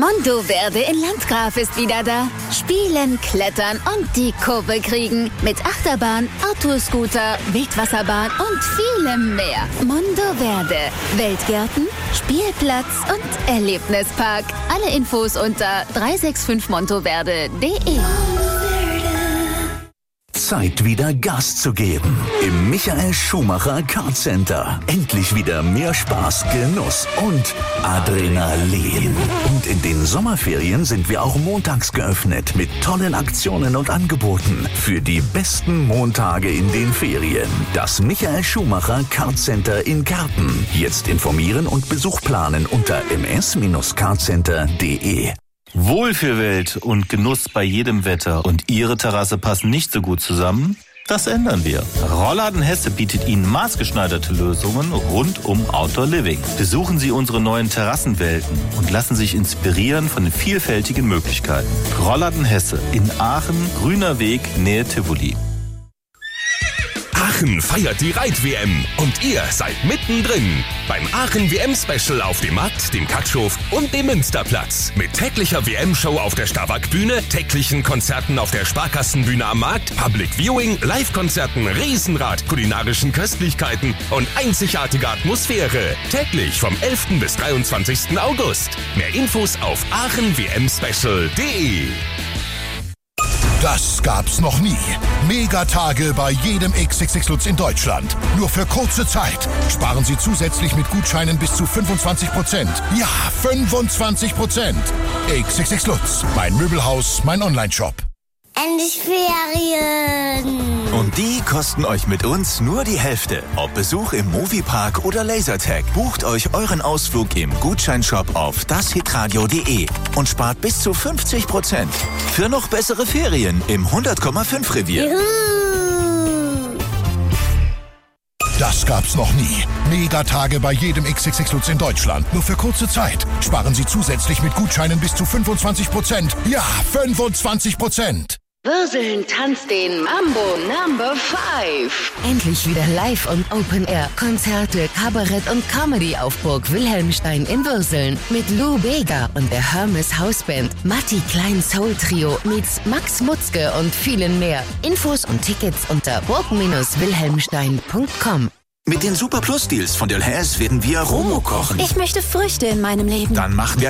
Monteverde in Landgraf ist wieder da. Spielen, klettern und die Kurve kriegen. Mit Achterbahn, Autoscooter, Wildwasserbahn und vielem mehr. Monteverde. Weltgärten, Spielplatz und Erlebnispark. Alle Infos unter 365monteverde.de. Zeit, wieder Gas zu geben. Im Michael Schumacher Kart Center. Endlich wieder mehr Spaß, Genuss und Adrenalin. Und in den Sommerferien sind wir auch montags geöffnet mit tollen Aktionen und Angeboten für die besten Montage in den Ferien. Das Michael Schumacher Kart Center in Karten. Jetzt informieren und Besuch planen unter ms-kartcenter.de. Wohlfühlwelt und Genuss bei jedem Wetter und Ihre Terrasse passen nicht so gut zusammen? Das ändern wir. Rollladen Hesse bietet Ihnen maßgeschneiderte Lösungen rund um Outdoor Living. Besuchen Sie unsere neuen Terrassenwelten und lassen sich inspirieren von den vielfältigen Möglichkeiten. Rollladen Hesse in Aachen, Grüner Weg, Nähe Tivoli. Aachen feiert die Reit-WM und ihr seid mittendrin. Beim Aachen-WM-Special auf dem Markt, dem Katschhof und dem Münsterplatz. Mit täglicher WM-Show auf der Starwack-Bühne, täglichen Konzerten auf der Sparkassenbühne am Markt, Public Viewing, Live-Konzerten, Riesenrad, kulinarischen Köstlichkeiten und einzigartige Atmosphäre. Täglich vom 11. bis 23. August. Mehr Infos auf aachenwmspecial.de. Das gab's noch nie. Megatage bei jedem XXX Lutz in Deutschland. Nur für kurze Zeit. Sparen Sie zusätzlich mit Gutscheinen bis zu 25%. Ja, 25%. XXX Lutz. Mein Möbelhaus, mein Onlineshop. Endlich Ferien! Und die kosten euch mit uns nur die Hälfte. Ob Besuch im Moviepark oder Lasertag. Bucht euch euren Ausflug im Gutscheinshop auf dashitradio.de und spart bis zu 50%. Für noch bessere Ferien im 100,5 Revier. Juhu. Das gab's noch nie. Megatage bei jedem XXX Lutz in Deutschland. Nur für kurze Zeit. Sparen Sie zusätzlich mit Gutscheinen bis zu 25%. Ja, 25%. Würseln tanzt den Mambo Number 5. Endlich wieder live und Open Air. Konzerte, Kabarett und Comedy auf Burg Wilhelmstein in Würseln. Mit Lou Bega und der Hermes Hausband. Matti Klein Soul Trio meets Max Mutzke und vielen mehr. Infos und Tickets unter burg-wilhelmstein.com. Mit den Super Plus Deals von Delhaize werden wir Romo kochen. Ich möchte Früchte in meinem Leben. Dann machen wir